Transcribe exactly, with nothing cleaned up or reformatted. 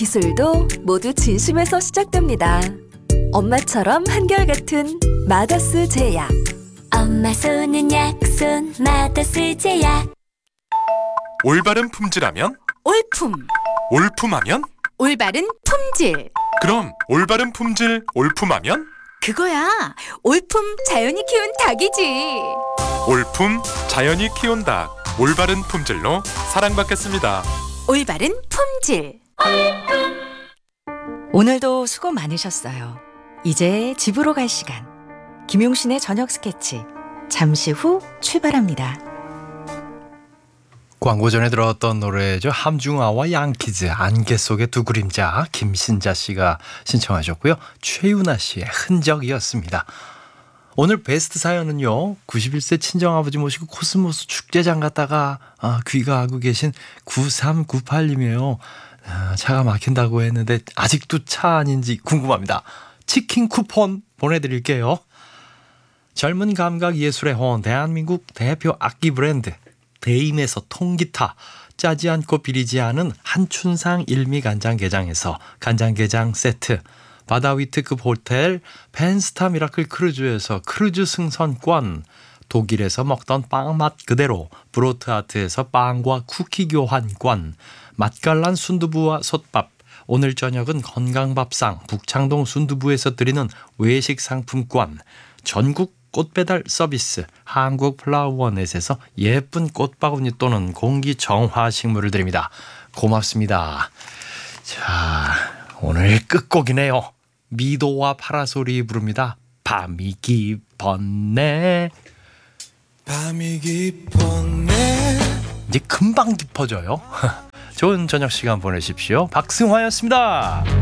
기술도 모두 진심에서 시작됩니다. 엄마처럼 한결같은 마더스 제약. 엄마 손은 약손 마더스 제약. 올바른 품질하면? 올품, 올품하면? 올바른 품질. 그럼 올바른 품질 올품하면? 그거야. 올품 자연이 키운 닭이지. 올품 자연이 키운 닭. 올바른 품질로 사랑받겠습니다. 올바른 품질. 오늘도 수고 많으셨어요. 이제 집으로 갈 시간. 김용신의 저녁 스케치 잠시 후 출발합니다. 광고 전에 들었던 노래죠. 함중아와 양키즈 안개 속의 두 그림자, 김신자 씨가 신청하셨고요. 최윤아 씨의 흔적이었습니다. 오늘 베스트 사연은요, 구십일 세 친정아버지 모시고 코스모스 축제장 갔다가 아, 귀가하고 계신 구삼구팔 님이에요. 아, 차가 막힌다고 했는데 아직도 차 아닌지 궁금합니다. 치킨 쿠폰 보내드릴게요. 젊은 감각 예술의 혼, 대한민국 대표 악기 브랜드 대임에서 통기타, 짜지 않고 비리지 않은 한춘상 일미 간장게장에서 간장게장 세트, 바다위트급 호텔 펜스타 미라클 크루즈에서 크루즈 승선권, 독일에서 먹던 빵 맛 그대로 브로트아트에서 빵과 쿠키 교환권, 맛깔난 순두부와 솥밥, 오늘 저녁은 건강밥상 북창동 순두부에서 드리는 외식 상품권, 전국 꽃배달 서비스 한국플라워넷에서 예쁜 꽃바구니 또는 공기정화식물을 드립니다. 고맙습니다. 자, 오늘 끝곡이네요. 미도와 파라솔이 부릅니다. 밤이 깊었네. 밤이 깊었네. 이제 금방 깊어져요. 좋은 저녁 시간 보내십시오. 박승화였습니다.